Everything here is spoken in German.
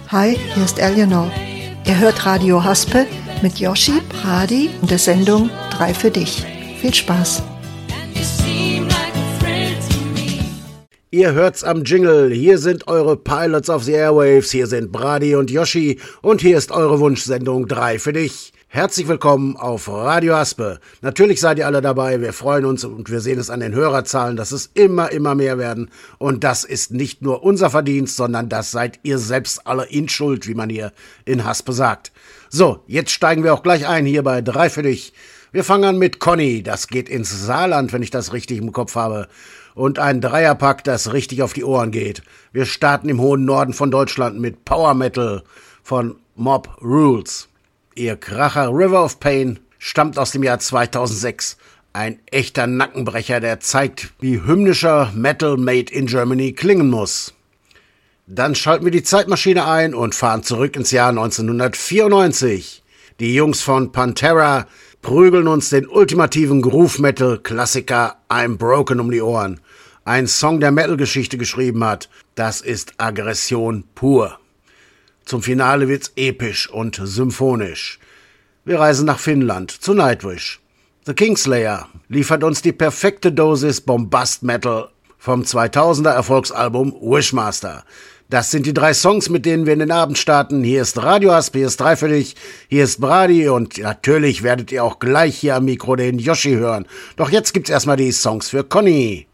Hi, hier ist Eleanor. Ihr hört Radio Haspe mit Yoshi, Brady und der Sendung 3 für dich. Viel Spaß. Ihr hört's am Jingle, hier sind eure Pilots of the Airwaves, hier sind Brady und Yoshi und hier ist eure Wunschsendung 3 für dich. Herzlich willkommen auf Radio Haspe. Natürlich seid ihr alle dabei, wir freuen uns und wir sehen es an den Hörerzahlen, dass es immer mehr werden. Und das ist nicht nur unser Verdienst, sondern das seid ihr selbst alle in Schuld, wie man hier in Haspe sagt. So, jetzt steigen wir auch gleich ein hier bei 3 für dich. Wir fangen an mit Conny, das geht ins Saarland, wenn ich das richtig im Kopf habe. Und ein Dreierpack, das richtig auf die Ohren geht. Wir starten im hohen Norden von Deutschland mit Power Metal von Mob Rules. Ihr Kracher River of Pain stammt aus dem Jahr 2006. Ein echter Nackenbrecher, der zeigt, wie hymnischer Metal made in Germany klingen muss. Dann schalten wir die Zeitmaschine ein und fahren zurück ins Jahr 1994. Die Jungs von Pantera prügeln uns den ultimativen Groove-Metal-Klassiker I'm Broken um die Ohren. Ein Song, der Metal-Geschichte geschrieben hat. Das ist Aggression pur. Zum Finale wird's episch und symphonisch. Wir reisen nach Finnland, zu Nightwish. The Kingslayer liefert uns die perfekte Dosis Bombast-Metal vom 2000er Erfolgsalbum Wishmaster. Das sind die 3 Songs, mit denen wir in den Abend starten. Hier ist Radio Haspe, hier ist 3 für dich, hier ist Brady und natürlich werdet ihr auch gleich hier am Mikro den Yoshi hören. Doch jetzt gibt's erstmal die Songs für Conny.